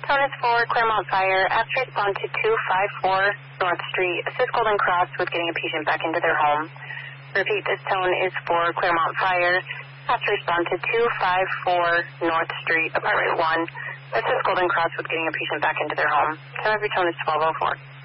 tone is for Claremont Fire. After respond to 254 North Street. Assist Golden Cross with getting a patient back into their home. Repeat, this tone is for Claremont Fire. After respond to 254 North Street, Apartment 1. Assist Golden Cross with getting a patient back into their home. Time of your tone is 1204.